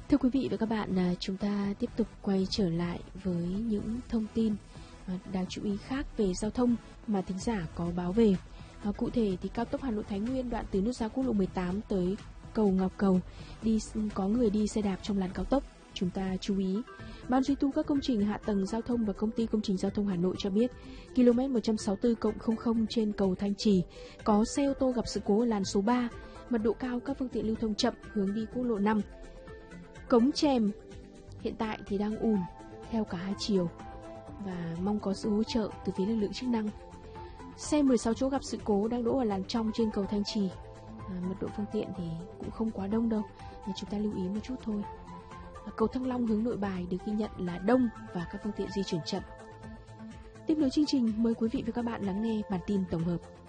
Thưa quý vị và các bạn, chúng ta tiếp tục quay trở lại với những thông tin đáng chú ý khác về giao thông mà thính giả có báo về. Cụ thể thì cao tốc Hà Nội Thái Nguyên đoạn từ nút giao quốc lộ 18 tới cầu Ngọc Cầu có người đi xe đạp trong làn cao tốc. Chúng ta chú ý. Ban duy tu các công trình hạ tầng giao thông và công ty công trình giao thông Hà Nội cho biết, km 164+00 trên cầu Thanh Trì có xe ô tô gặp sự cố ở làn số 3, mật độ cao, các phương tiện lưu thông chậm hướng đi quốc lộ 5. Cống Chèm hiện tại thì đang ùn theo cả hai chiều và mong có sự hỗ trợ từ phía lực lượng chức năng. Xe 16 chỗ gặp sự cố đang đỗ ở làn trong trên cầu Thanh Trì. Mật độ phương tiện thì cũng không quá đông đâu, nhưng chúng ta lưu ý một chút thôi. Cầu Thăng Long hướng Nội Bài được ghi nhận là đông và các phương tiện di chuyển chậm. Tiếp nối chương trình, mời quý vị và các bạn lắng nghe bản tin tổng hợp.